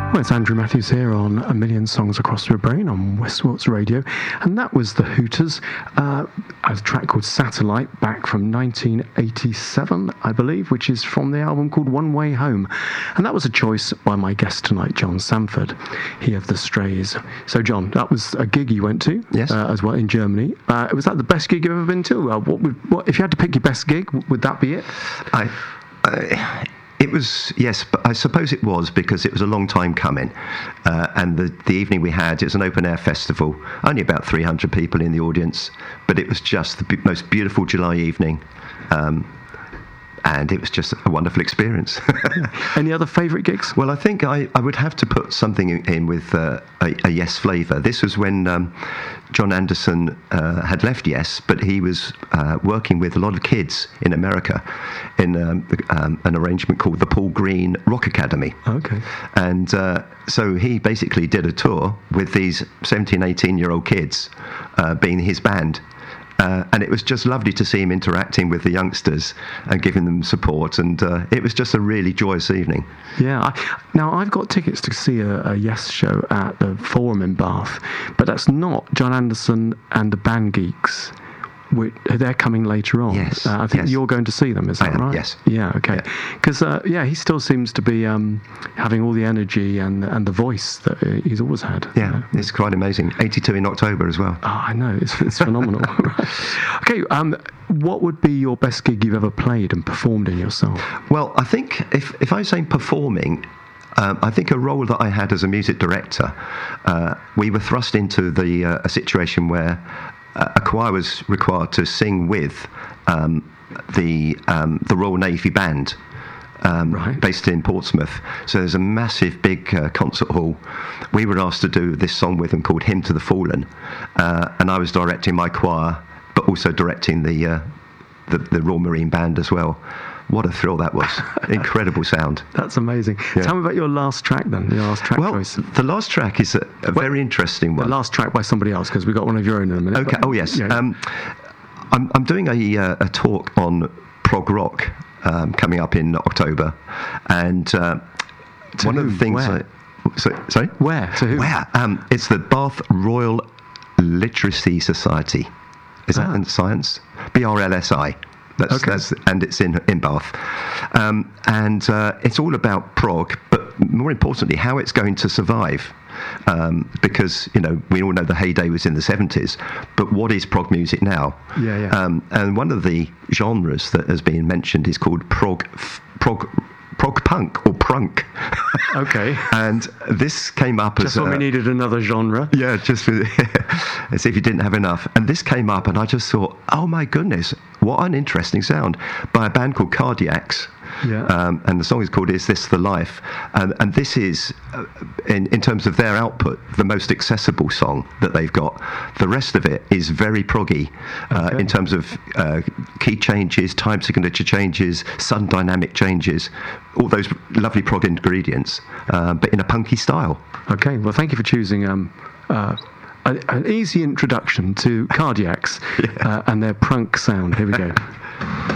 Well, it's Andrew Matthews here on A Million Songs Across Your Brain on Westworks Radio, and that was the Hooters, a track called Satellite, back from 1987, I believe, which is from the album called One Way Home, and that was a choice by my guest tonight, John Sanford, he of the Strays. So, John, that was a gig you went to, yes, as well, in Germany. Was that the best gig you've ever been to? What if you had to pick your best gig? Would that be it? It was, yes, but I suppose it was because it was a long time coming. And the evening we had, it was an open-air festival, only about 300 people in the audience, but it was just the most beautiful July evening. And it was just a wonderful experience. Any other favourite gigs? Well, I think I would have to put something in with a Yes flavour. This was when John Anderson had left Yes, but he was working with a lot of kids in America in an arrangement called the Paul Green Rock Academy. Okay. And so he basically did a tour with these 17, 18-year-old kids being his band. And it was just lovely to see him interacting with the youngsters and giving them support, and it was just a really joyous evening. Yeah. Now, I've got tickets to see a Yes show at the Forum in Bath, but that's not John Anderson and the Band Geeks. They're coming later on. Yes. I think you're going to see them, is that right? Yes. Yeah, okay. Because, he still seems to be having all the energy and the voice that he's always had. Yeah, it's quite amazing. 82 in October as well. Oh, I know. It's phenomenal. Okay, what would be your best gig you've ever played and performed in yourself? Well, I think if I'm saying performing, I think a role that I had as a music director, we were thrust into a situation where a choir was required to sing with the Royal Navy Band, right, based in Portsmouth. So there's a massive, big concert hall. We were asked to do this song with them called "Hymn to the Fallen," and I was directing my choir, but also directing the Royal Marine Band as well. What a thrill that was. Incredible sound. That's amazing. Yeah. Tell me about your last track then, your last track choice. The last track is a very interesting one. The last track by somebody else, because we've got one of your own in a minute. Okay. Oh, yes. Yeah. I'm doing a talk on prog rock coming up in October. And one of the things... Sorry? Where? To who? Where? It's the Bath Royal Literacy Society. Is that in science? BRLSI. And it's in Bath. And it's all about prog, but more importantly, how it's going to survive. Because, we all know the heyday was in the 70s, but what is prog music now? Yeah. And one of the genres that has been mentioned is called prog punk or prunk. Okay. And this came up just when we needed another genre. Yeah, just as if you didn't have enough. And this came up, and I just thought, oh my goodness, what an interesting sound, by a band called Cardiacs. Yeah. And the song is called "Is This the Life?" And this is, in terms of their output, the most accessible song that they've got. The rest of it is very proggy, in terms of key changes, time signature changes, sun dynamic changes, all those lovely prog ingredients, but in a punky style. Okay, well, thank you for choosing an easy introduction to Cardiacs and their prunk sound. Here we go.